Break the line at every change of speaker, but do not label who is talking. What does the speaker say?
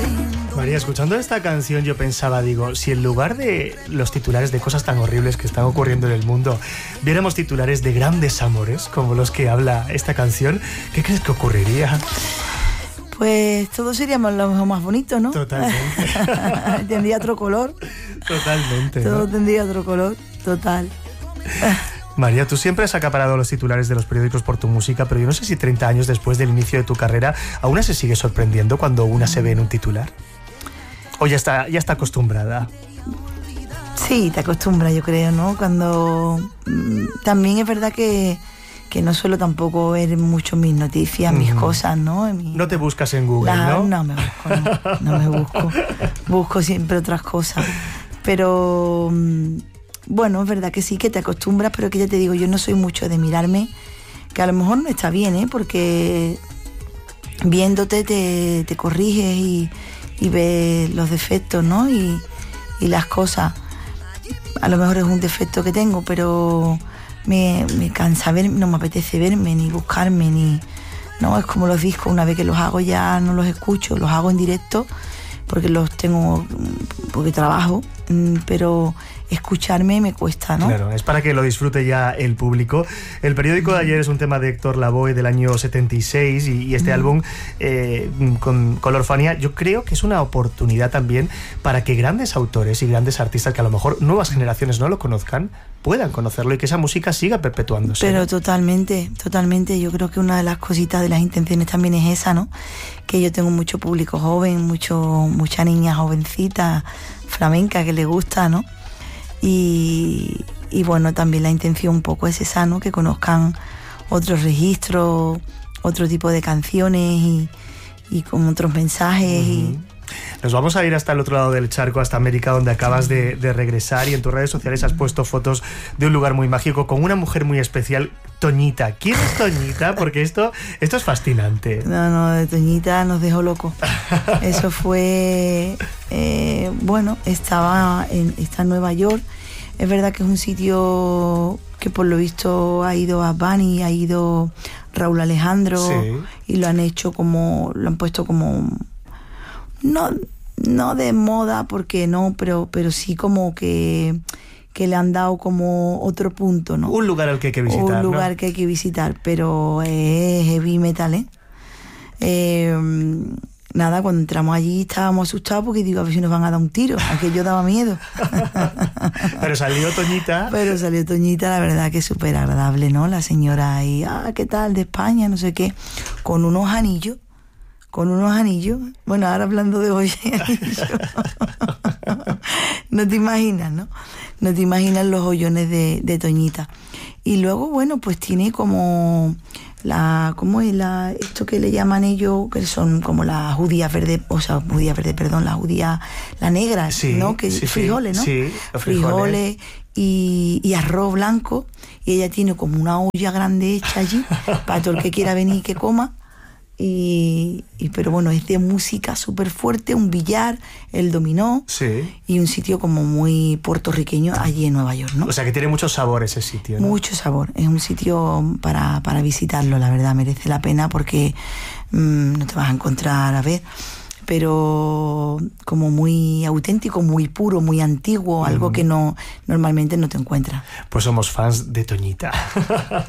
María, escuchando esta canción yo pensaba, digo, si en lugar de los titulares de cosas tan horribles que están ocurriendo en el mundo, viéramos titulares de grandes amores, como los que habla esta canción, ¿qué crees que ocurriría?
Pues todos seríamos lo más bonito, ¿no?
Totalmente.
Tendría otro color.
Totalmente.
Todo
¿no?
tendría otro color, total.
María, tú siempre has acaparado los titulares de los periódicos por tu música, pero yo no sé si 30 años después del inicio de tu carrera, ¿aún se sigue sorprendiendo cuando una se ve en un titular? ¿O ya está acostumbrada?
Sí, te acostumbras, yo creo, ¿no? Cuando... también es verdad que no suelo tampoco ver mucho mis noticias, mis cosas, ¿no?
No te buscas en Google, ¿no?
No me busco, no me busco. Busco siempre otras cosas. Pero... bueno, es verdad que sí, que te acostumbras, pero que ya te digo, yo no soy mucho de mirarme, que a lo mejor no está bien, ¿eh? Porque viéndote te corriges y ves los defectos, ¿no? Y las cosas. A lo mejor es un defecto que tengo, pero me cansa verme, no me apetece verme, ni buscarme, ni... No, es como los discos, una vez que los hago ya no los escucho, los hago en directo, porque los tengo, porque trabajo, pero escucharme me cuesta, ¿no?
Claro, es para que lo disfrute ya el público. El periódico de ayer es un tema de Héctor Lavoe del año 76 y este álbum con Colorfanía, yo creo que es una oportunidad también para que grandes autores y grandes artistas que a lo mejor nuevas generaciones no lo conozcan, puedan conocerlo y que esa música siga perpetuándose.
Pero totalmente, totalmente. Yo creo que una de las cositas de las intenciones también es esa, ¿no? Que yo tengo mucho público joven, mucha niña jovencita, flamenca, que le gusta, ¿no? Y bueno, también la intención un poco es esa, ¿no? Que conozcan otros registros, otro tipo de canciones y con otros mensajes y...
Nos vamos a ir hasta el otro lado del charco, hasta América, donde acabas de regresar, y en tus redes sociales has puesto fotos de un lugar muy mágico con una mujer muy especial, Toñita. ¿Quién es Toñita? Porque esto es fascinante.
No, de Toñita nos dejó locos. Eso fue... bueno, está en Nueva York. Es verdad que es un sitio que por lo visto ha ido a Bunny, ha ido Raúl Alejandro, sí. Y lo han puesto como... No de moda, porque no, pero sí como que le han dado como otro punto, ¿no?
Un lugar al que hay que visitar,
Un lugar,
¿no?
que hay que visitar, pero es heavy metal, Nada, cuando entramos allí estábamos asustados porque digo, a ver si nos van a dar un tiro. Aquello daba miedo.
Pero salió Toñita.
Pero salió Toñita, la verdad que súper agradable, ¿no? La señora ahí, ¿qué tal? De España, no sé qué. Con unos anillos. Bueno, ahora hablando de joyas y anillos. No te imaginas, ¿no? No te imaginas los joyones de Toñita. Y luego, bueno, pues tiene como esto que le llaman ellos, que son como las judías verdes, la negra, sí, ¿no? Que sí, frijoles, ¿no?
Sí,
frijoles y arroz blanco. Y ella tiene como una olla grande hecha allí para todo el que quiera venir y que coma. Pero bueno, es de música súper fuerte, un billar, el dominó, sí. Y un sitio como muy puertorriqueño allí en Nueva York, ¿no?
O sea que tiene mucho sabor ese sitio, ¿no?
Mucho sabor, es un sitio para visitarlo, la verdad, merece la pena porque no te vas a encontrar, pero como muy auténtico, muy puro, muy antiguo, algo que normalmente no te encuentras.
Pues somos fans de Toñita.